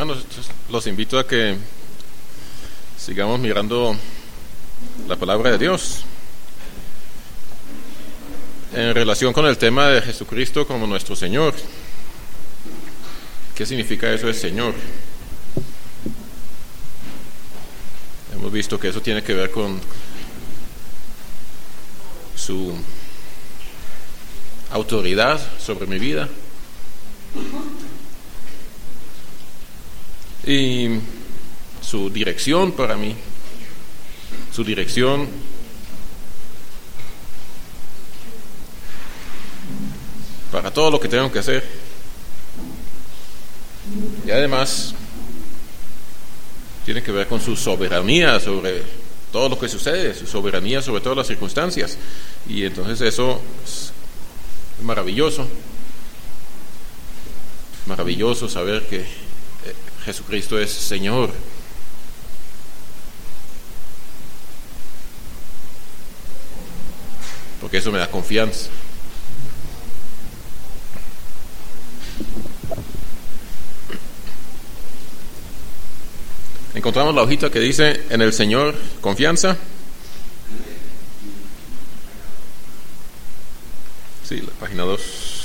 hermanos, los invito a que sigamos mirando la palabra de Dios en relación con el tema de Jesucristo como nuestro Señor. ¿Qué significa eso de Señor? Hemos visto que eso tiene que ver con su autoridad sobre mi vida y su dirección para mí, su dirección para todo lo que tengo que hacer, y además tiene que ver con su soberanía sobre todo lo que sucede, su soberanía sobre todas las circunstancias. Y entonces eso es maravilloso saber que Jesucristo es Señor. Porque eso me da confianza. Encontramos la hojita que dice en el Señor confianza. Sí, la página 2.